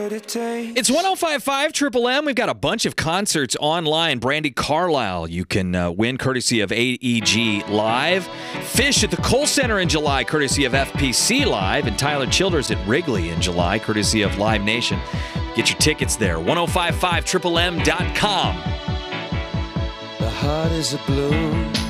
what it takes. It's 105.5 Triple M. We've got a bunch of concerts online. Brandy Carlisle, you can win courtesy of AEG Live. Fish at the Kohl Center in July, courtesy of FPC Live. And Tyler Childers at Wrigley in July, courtesy of Live Nation. Get your tickets there, 1055triplem.com. The heart is a blue.